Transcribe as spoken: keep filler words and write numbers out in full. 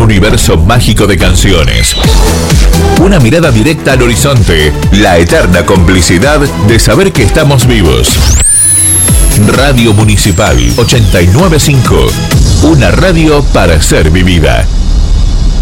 universo mágico de canciones. Una mirada directa al horizonte, la eterna complicidad de saber que estamos vivos. Radio Municipal ochenta y nueve punto cinco, una radio para ser vivida.